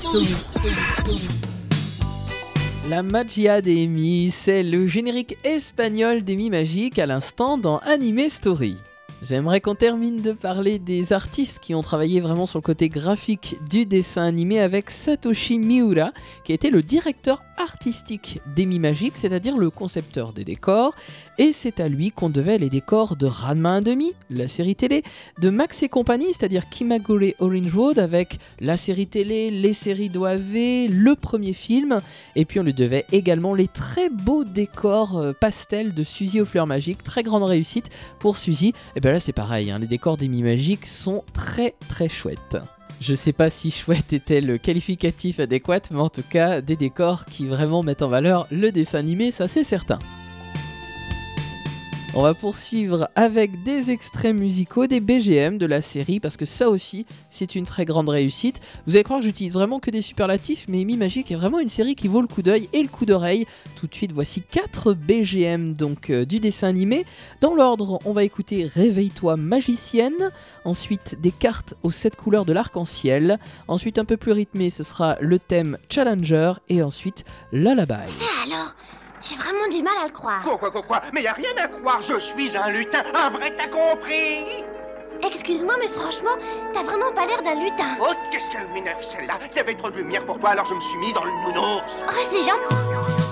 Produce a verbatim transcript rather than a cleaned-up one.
Story. La magia des Mi, c'est le générique espagnol des Mi magiques à l'instant dans Anime Story. J'aimerais qu'on termine de parler des artistes qui ont travaillé vraiment sur le côté graphique du dessin animé avec Satoshi Miura, qui était le directeur artistique des Mi magiques, c'est-à-dire le concepteur des décors, et c'est à lui qu'on devait les décors de Ranma un demi, la série télé, de Max et compagnie, c'est-à-dire Kimagure Orange Road, avec la série télé, les séries d'O A V, le premier film, et puis on lui devait également les très beaux décors euh, pastels de Suzy aux fleurs magiques, très grande réussite pour Suzy. Et bien là c'est pareil, hein, les décors des Mi magiques sont très très chouettes. Je sais pas si chouette était le qualificatif adéquat, mais en tout cas des décors qui vraiment mettent en valeur le dessin animé, ça c'est certain. On va poursuivre avec des extraits musicaux, des B G M de la série, parce que ça aussi, c'est une très grande réussite. Vous allez croire que j'utilise vraiment que des superlatifs, mais Mi Magique est vraiment une série qui vaut le coup d'œil et le coup d'oreille. Tout de suite, voici quatre B G M donc, euh, du dessin animé. Dans l'ordre, on va écouter Réveille-toi magicienne, ensuite des cartes aux sept couleurs de l'arc-en-ciel, ensuite un peu plus rythmé, ce sera le thème Challenger, et ensuite Lullaby. Ça alors, j'ai vraiment du mal à le croire. Quoi, quoi, quoi, quoi? Mais y a rien à croire, je suis un lutin, un vrai, t'as compris? Excuse-moi, mais franchement, t'as vraiment pas l'air d'un lutin. Oh, qu'est-ce qu'elle m'énerve celle-là? Il y avait trop de lumière pour toi, alors je me suis mis dans le nounours. Oh, c'est gentil.